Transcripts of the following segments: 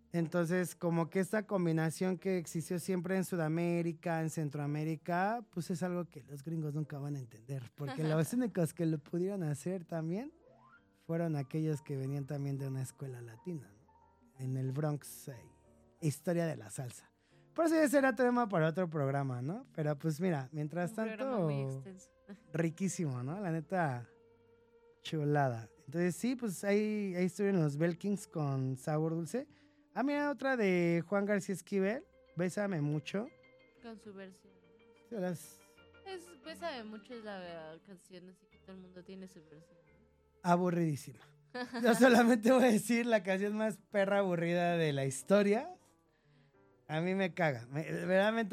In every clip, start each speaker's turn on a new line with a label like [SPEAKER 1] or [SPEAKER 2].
[SPEAKER 1] Entonces, como que esta combinación que existió siempre en Sudamérica, en Centroamérica, pues es algo que los gringos nunca van a entender, porque los únicos que lo pudieron hacer también fueron aquellos que venían también de una escuela latina, ¿no? En el Bronx, historia de la salsa. Por eso ya será tema para otro programa, ¿no? Pero pues mira, mientras
[SPEAKER 2] Un programa muy
[SPEAKER 1] tanto,
[SPEAKER 2] extenso.
[SPEAKER 1] riquísimo, ¿no? La neta, chulada. Entonces sí, pues ahí estuvieron los Belkins con sabor dulce. Ah, mira, otra de Juan García Esquivel, Bésame mucho.
[SPEAKER 2] Con su versión.
[SPEAKER 1] Se las-
[SPEAKER 2] Sabe mucho es la canción, así que todo el mundo tiene su versión.
[SPEAKER 1] Aburridísima. Yo solamente voy a decir la canción más perra aburrida de la historia. A mí me caga. Verdaderamente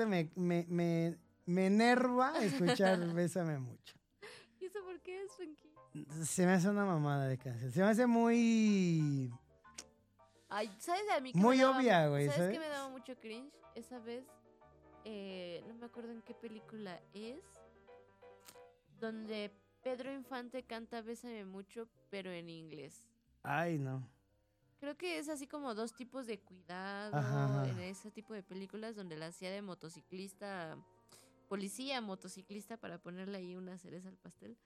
[SPEAKER 1] me enerva escuchar Bésame mucho.
[SPEAKER 2] ¿Y eso por qué es, Frankie?
[SPEAKER 1] Se me hace una mamada de canción. Se me hace muy...
[SPEAKER 2] Ay, ¿sabes a mí que
[SPEAKER 1] Muy
[SPEAKER 2] me daba,
[SPEAKER 1] obvia, güey,
[SPEAKER 2] ¿sabes
[SPEAKER 1] ¿sabes?
[SPEAKER 2] qué me daba mucho cringe? Esa vez, no me acuerdo en qué película es, donde Pedro Infante canta Bésame mucho, pero en inglés.
[SPEAKER 1] Ay, no.
[SPEAKER 2] Creo que es así como dos tipos de cuidado
[SPEAKER 1] Ajá,
[SPEAKER 2] en
[SPEAKER 1] ajá.
[SPEAKER 2] ese tipo de películas donde la hacía de motociclista, policía motociclista para ponerle ahí una cereza al pastel.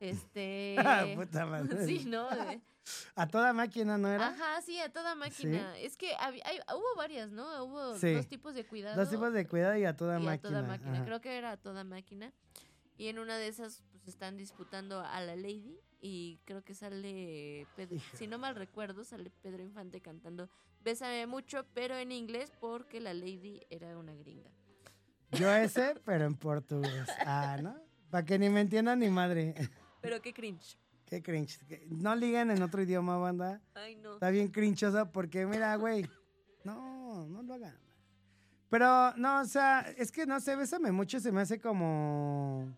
[SPEAKER 1] Puta madre.
[SPEAKER 2] Sí, ¿no?
[SPEAKER 1] A toda máquina, ¿no era?
[SPEAKER 2] Ajá, sí, a toda
[SPEAKER 1] Sí.
[SPEAKER 2] máquina. Es que hubo varias, ¿no? Hubo
[SPEAKER 1] Sí.
[SPEAKER 2] dos tipos de cuidado
[SPEAKER 1] Dos tipos de cuidado y a toda
[SPEAKER 2] y a toda
[SPEAKER 1] máquina.
[SPEAKER 2] máquina.
[SPEAKER 1] Ajá.
[SPEAKER 2] Creo que era a toda máquina. Y en una de esas, pues están disputando a la Lady. Y creo que sale,
[SPEAKER 1] Hija.
[SPEAKER 2] si no mal recuerdo, sale Pedro Infante cantando Bésame mucho, pero en inglés porque la Lady era una gringa.
[SPEAKER 1] Yo ese, pero en portugués. Ah, ¿no? Para que ni me entiendan ni madre.
[SPEAKER 2] Pero qué cringe.
[SPEAKER 1] Qué cringe. No liguen en otro idioma, banda.
[SPEAKER 2] Ay, no.
[SPEAKER 1] Está bien crinchosa porque, mira, güey. No lo hagan. Pero, no, o sea, es que no sé, Bésame mucho se me hace como.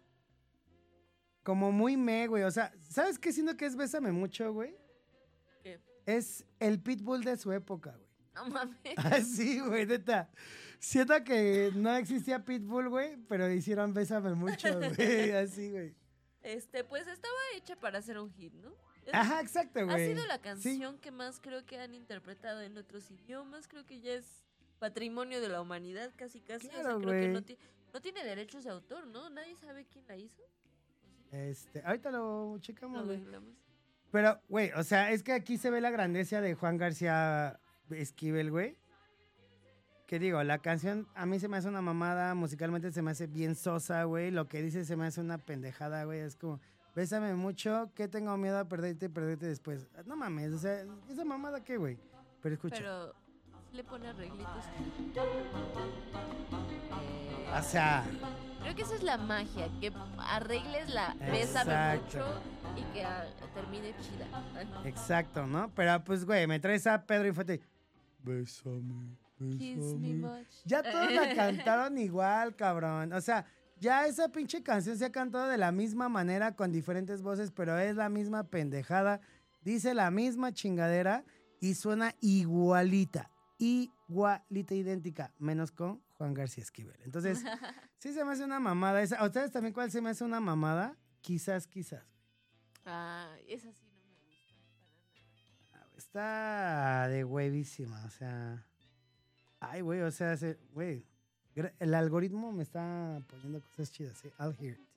[SPEAKER 1] Como muy güey. O sea, ¿sabes qué siento que es Bésame mucho, güey?
[SPEAKER 2] ¿Qué?
[SPEAKER 1] Es el pitbull de su época, güey.
[SPEAKER 2] No mames.
[SPEAKER 1] Así, güey, neta. Siento que no existía Pitbull, güey, pero hicieron Bésame mucho, güey. Así, güey.
[SPEAKER 2] Pues estaba hecha para hacer un hit, ¿no?
[SPEAKER 1] Ajá, exacto,
[SPEAKER 2] Ha
[SPEAKER 1] güey.
[SPEAKER 2] sido la
[SPEAKER 1] Sí.
[SPEAKER 2] canción que más creo que han interpretado en otros idiomas. Creo que ya es patrimonio de la humanidad, casi casi.
[SPEAKER 1] Claro,
[SPEAKER 2] creo que
[SPEAKER 1] güey.
[SPEAKER 2] no tiene derechos de autor, ¿no? Nadie sabe quién la hizo.
[SPEAKER 1] Ahorita lo checamos,
[SPEAKER 2] Lo
[SPEAKER 1] güey.
[SPEAKER 2] googleamos.
[SPEAKER 1] Pero, güey, o sea, es que aquí se ve la grandeza de Juan García Esquivel, güey. Que digo, la canción a mí se me hace una mamada, musicalmente se me hace bien sosa, güey. Lo que dice se me hace una pendejada, güey. Es como, bésame mucho, que tengo miedo a perderte y perderte después. No mames, o sea, ¿esa mamada qué, güey? Pero escucha.
[SPEAKER 2] Pero le pone arreglitos.
[SPEAKER 1] O sea,
[SPEAKER 2] Creo que esa es la magia, que arregles la bésame
[SPEAKER 1] Exacto.
[SPEAKER 2] mucho y que termine chida.
[SPEAKER 1] exacto, ¿no? Pero pues, güey, me traes a Pedro Infante. Bésame,
[SPEAKER 2] Kiss me
[SPEAKER 1] bésame.
[SPEAKER 2] much.
[SPEAKER 1] Ya todos la cantaron igual, cabrón. O sea, ya esa pinche canción se ha cantado de la misma manera con diferentes voces, pero es la misma pendejada. Dice la misma chingadera y suena igualita. Igualita, idéntica. Menos con Juan García Esquivel. Entonces, sí se me hace una mamada esa. ¿A ustedes también cuál se me hace una mamada? Quizás.
[SPEAKER 2] Esa sí no me gusta para nada.
[SPEAKER 1] Está de huevísima, o sea. Ay, güey, o sea, güey. El algoritmo me está poniendo cosas chidas, ¿eh? I'll hear.